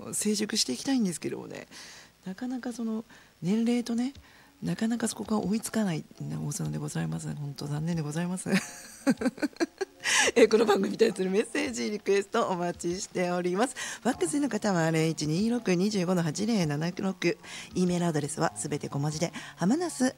成熟していきたいんですけどもね、なかなかその年齢とね、なかなかそこが追いつかない大砂でございます。本当残念でございますこの番組に対するメッセージリクエストお待ちしております。ファックスの方は 0126-25-8076、 E メールアドレスはすべて小文字ではまなす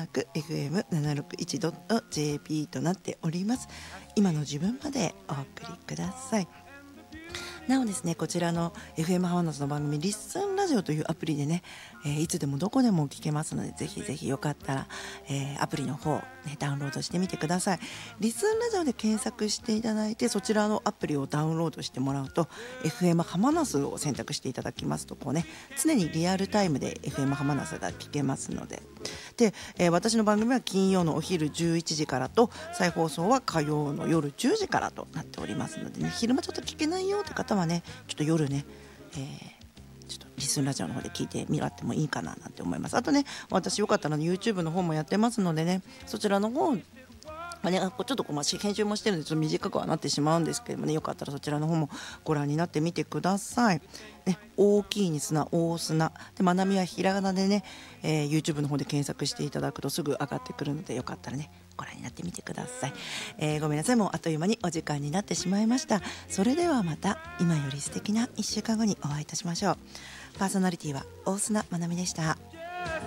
@fm761.jp となっております。今の自分までお送りください。なおですね、こちらの FM ハワナスの番組リッスンラジオというアプリでね、いつでもどこでも聞けますので、ぜひぜひよかったら、アプリの方、ね、ダウンロードしてみてください。リッスンラジオで検索していただいて、そちらのアプリをダウンロードしてもらうと FM ハマナスを選択していただきますと、こうね、常にリアルタイムで FM ハマナスが聞けますので、で、私の番組は金曜のお昼11時からと、再放送は火曜の夜10時からとなっておりますのでね、昼間ちょっと聞けないよって方はね、ちょっと夜ね、ちょっとリスンラジオの方で聞いてみらってもいいかななんて思います。あとね、私よかったら YouTube の方もやってますのでね、そちらの方ね、ちょっと編集もしてるのでちょっと短くはなってしまうんですけどもね、よかったらそちらの方もご覧になってみてください、ね、大きいに砂、大砂で、まなみはひらがなでね、YouTube の方で検索していただくとすぐ上がってくるので、よかったらねご覧になってみてください。ごめんなさい、もうあっという間にお時間になってしまいました。それではまた今より素敵な1週間後にお会いいたしましょう。パーソナリティは大砂まなみでした。